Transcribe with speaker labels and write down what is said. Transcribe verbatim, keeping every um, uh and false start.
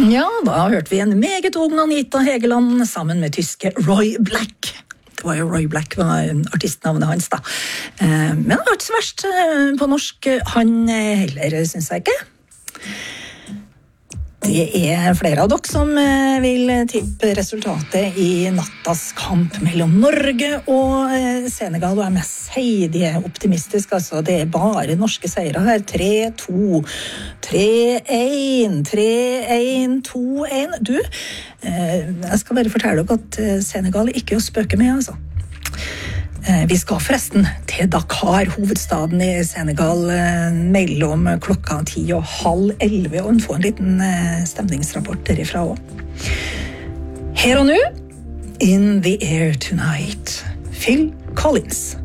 Speaker 1: Ja, da hørte vi en meget ung Anita Hegeland sammen med tyske Roy Black. Det var jo Roy Black, var artistnavnet hans da. Men det var ikke så verst på norsk, han heller, synes jeg ikke. Det er flere av dere som vil tippe resultatet i nattas kamp mellom Norge og Senegal, og jeg må si de er optimistiske, altså. Det er bare norske seire her. tre to, tre én, tre én, to én. Du, jeg skal bare fortelle dere at Senegal ikke er å spøke med, altså. Vi skal forresten til Dakar, hovedstaden i Senegal, mellom klokka ti og halv elleve, og få en liten stemningsrapport derifra også. Her og nå, In the Air Tonight, Phil Collins.